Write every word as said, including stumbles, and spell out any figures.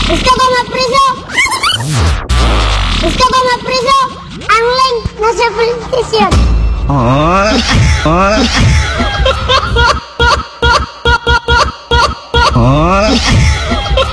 Gusto ko mapriso! Gusto ko mapriso! Ang link nasa police station! Oh. Oh.